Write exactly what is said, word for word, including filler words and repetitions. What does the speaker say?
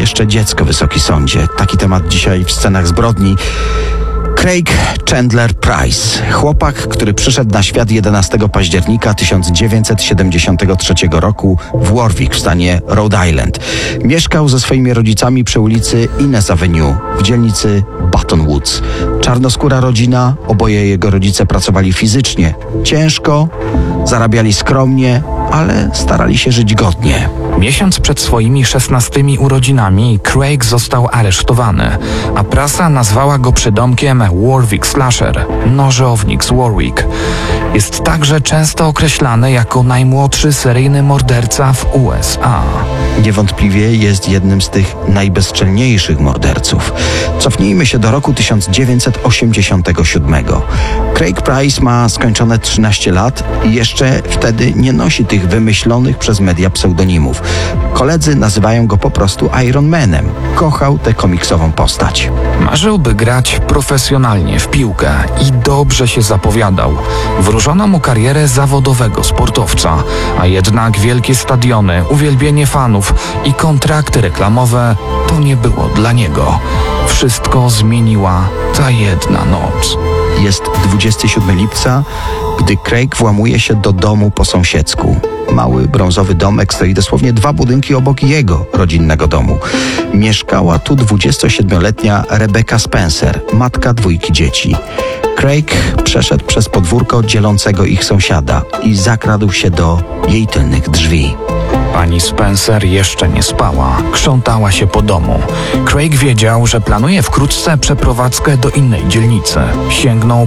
jeszcze dziecko, Wysoki Sądzie. Taki temat dzisiaj w Scenach zbrodni. Craig Chandler Price, chłopak, który przyszedł na świat jedenastego października tysiąc dziewięćset siedemdziesiątego trzeciego roku w Warwick w stanie Rhode Island. Mieszkał ze swoimi rodzicami przy ulicy Innes Avenue w dzielnicy Baton Woods. Czarnoskóra rodzina, oboje jego rodzice pracowali fizycznie, ciężko, zarabiali skromnie, ale starali się żyć godnie. Miesiąc przed swoimi szesnastymi urodzinami Craig został aresztowany, a prasa nazwała go przydomkiem Warwick Slasher, nożownik z Warwick. Jest także często określany jako najmłodszy seryjny morderca w U S A. Niewątpliwie jest jednym z tych najbezczelniejszych morderców. Cofnijmy się do roku tysiąc dziewięćset osiemdziesiątego siódmego. Craig Price ma skończone trzynaście lat i jeszcze wtedy nie nosi tych wymyślonych przez media pseudonimów. Koledzy nazywają go po prostu Iron Manem. Kochał tę komiksową postać. Marzył, by grać profesjonalnie w piłkę i dobrze się zapowiadał. Wróżono mu karierę zawodowego sportowca, a jednak wielkie stadiony, uwielbienie fanów i kontrakty reklamowe to nie było dla niego. Wszystko zmieniła ta jedna noc. Jest dwudziestego siódmego lipca, gdy Craig włamuje się do domu po sąsiedzku. Mały, brązowy domek stoi dosłownie dwa budynki obok jego rodzinnego domu. Mieszkała tu dwudziestosiedmioletnia Rebecca Spencer, matka dwójki dzieci. Craig przeszedł przez podwórko dzielącego ich sąsiada i zakradł się do jej tylnych drzwi. Pani Spencer jeszcze nie spała, krzątała się po domu. Craig wiedział, że planuje wkrótce przeprowadzkę do innej dzielnicy. Sięgnął